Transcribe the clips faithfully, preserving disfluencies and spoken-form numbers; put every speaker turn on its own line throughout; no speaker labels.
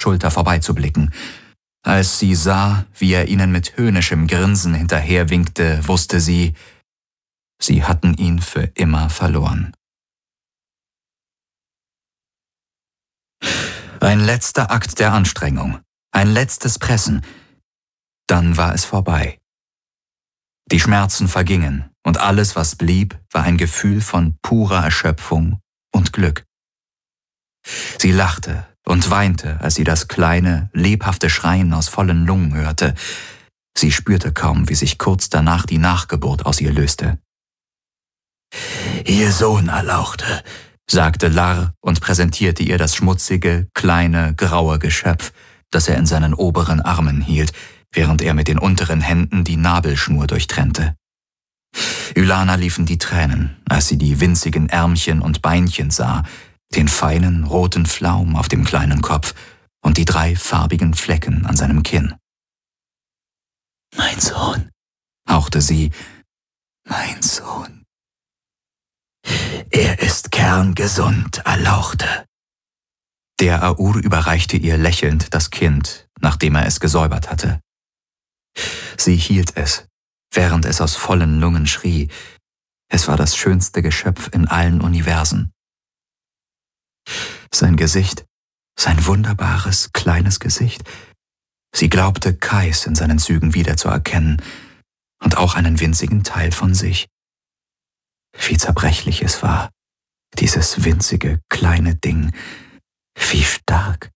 Schulter vorbeizublicken. Als sie sah, wie er ihnen mit höhnischem Grinsen hinterherwinkte, wusste sie, sie hatten ihn für immer verloren. Ein letzter Akt der Anstrengung, ein letztes Pressen. Dann war es vorbei. Die Schmerzen vergingen und alles, was blieb, war ein Gefühl von purer Erschöpfung und Glück. Sie lachte und weinte, als sie das kleine, lebhafte Schreien aus vollen Lungen hörte. Sie spürte kaum, wie sich kurz danach die Nachgeburt aus ihr löste. »Ihr Sohn erlauchte«, sagte Larr und präsentierte ihr das schmutzige, kleine, graue Geschöpf, das er in seinen oberen Armen hielt, während er mit den unteren Händen die Nabelschnur durchtrennte. Ylana liefen die Tränen, als sie die winzigen Ärmchen und Beinchen sah, den feinen, roten Flaum auf dem kleinen Kopf und die drei farbigen Flecken an seinem Kinn. »Mein Sohn«, hauchte sie, »mein Sohn. Er ist kerngesund, erlauchte.« Der Aur überreichte ihr lächelnd das Kind, nachdem er es gesäubert hatte. Sie hielt es, während es aus vollen Lungen schrie. Es war das schönste Geschöpf in allen Universen. Sein Gesicht, sein wunderbares, kleines Gesicht. Sie glaubte, Kais in seinen Zügen wiederzuerkennen und auch einen winzigen Teil von sich. Wie zerbrechlich es war, dieses winzige, kleine Ding, wie stark.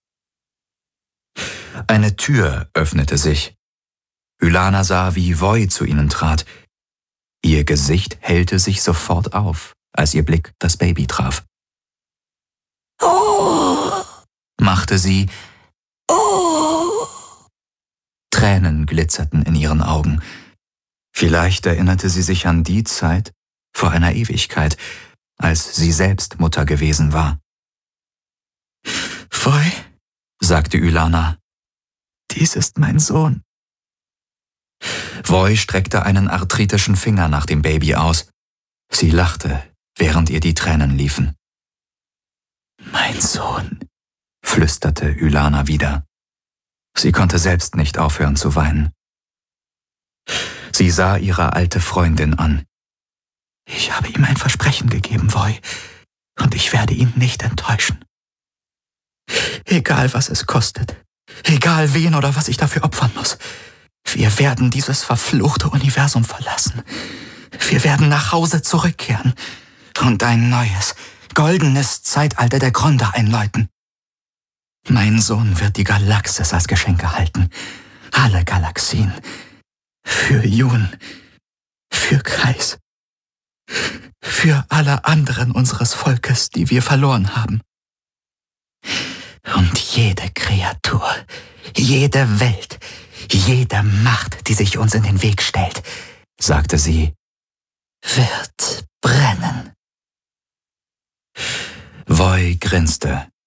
Eine Tür öffnete sich. Ylana sah, wie Voi zu ihnen trat. Ihr Gesicht hellte sich sofort auf, als ihr Blick das Baby traf. »Oh«, machte sie. »Oh«. Tränen glitzerten in ihren Augen. Vielleicht erinnerte sie sich an die Zeit, vor einer Ewigkeit, als sie selbst Mutter gewesen war. »Voi«, sagte Ylana, »dies ist mein Sohn.« Voi streckte einen arthritischen Finger nach dem Baby aus. Sie lachte, während ihr die Tränen liefen. »Mein Sohn«, flüsterte Ylana wieder. Sie konnte selbst nicht aufhören zu weinen. Sie sah ihre alte Freundin an. »Ich habe ihm ein Versprechen gegeben, Voi, und ich werde ihn nicht enttäuschen. Egal, was es kostet, egal wen oder was ich dafür opfern muss, wir werden dieses verfluchte Universum verlassen. Wir werden nach Hause zurückkehren und ein neues, goldenes Zeitalter der Gronda einläuten. Mein Sohn wird die Galaxis als Geschenk erhalten, alle Galaxien, für Jun, für Kais, für alle anderen unseres Volkes, die wir verloren haben. Und jede Kreatur, jede Welt, jede Macht, die sich uns in den Weg stellt«, sagte sie, »wird brennen.« Voi grinste.